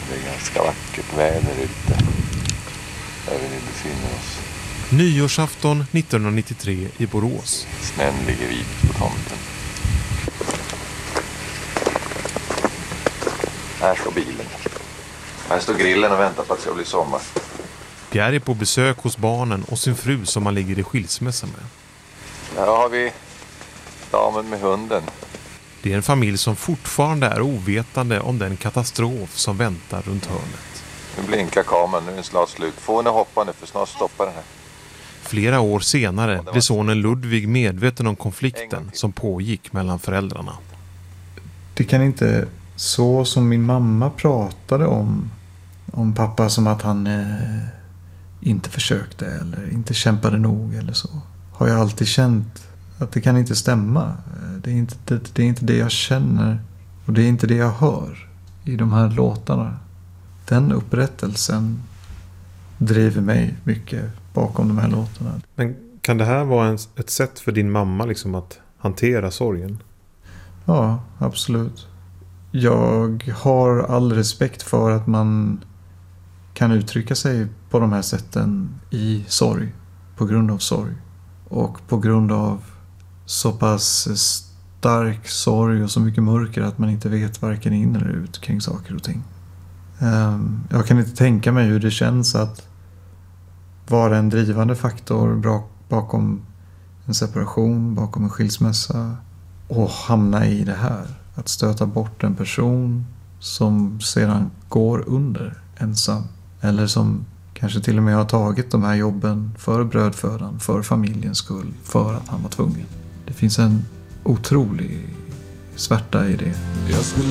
Det är ganska vackert väder ute där vi befinner oss. Nyårsafton 1993 i Borås. Snön ligger vit på tomten. Här står bilen. Här står grillen och väntar på att det ska bli sommar. Pierre är på besök hos barnen och sin fru som han ligger i skilsmässa med. Här har vi damen med hunden. Det är en familj som fortfarande är ovetande om den katastrof som väntar runt hörnet. Nu blinkar kameran, nu är den snart slut. Få henne hoppa nu för snart stoppar den här. Flera år senare blir sonen Ludvig medveten om konflikten som pågick mellan föräldrarna. Det kan inte så som min mamma pratade om pappa som att han inte försökte eller inte kämpade nog eller så. Har jag alltid känt att det kan inte stämma. Det är inte det jag känner och det är inte det jag hör i de här låtarna. Den upprättelsen driver mig mycket bakom de här låtarna. Men kan det här vara ett sätt för din mamma liksom att hantera sorgen? Ja, absolut. Jag har all respekt för att man kan uttrycka sig på de här sätten i sorg. På grund av sorg. Och på grund av så pass stark sorg och så mycket mörker att man inte vet varken in eller ut kring saker och ting. Jag kan inte tänka mig hur det känns att vara en drivande faktor bakom en separation, bakom en skilsmässa och hamna i det här. Att stöta bort en person som sedan går under ensam. Eller som kanske till och med har tagit de här jobben för brödfödan, för familjens skull, för att han var tvungen. Det finns en otrolig svärta i det.